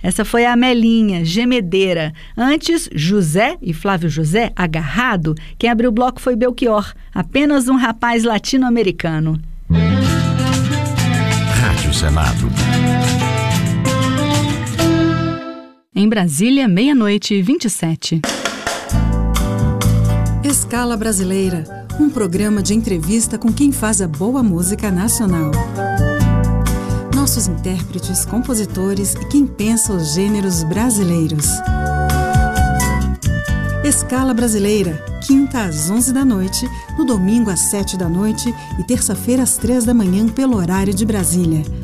Essa foi a Amelinha, Gemedeira. Antes, José e Flávio José, Agarrado. Quem abriu o bloco foi Belchior, Apenas um Rapaz Latino-Americano. Rádio Senado. Em Brasília, 00:27. Escala Brasileira, um programa de entrevista com quem faz a boa música nacional. Nossos intérpretes, compositores e quem pensa os gêneros brasileiros. Escala Brasileira, quinta às 11 da noite, no domingo às 7 da noite e terça-feira às 3 da manhã pelo horário de Brasília.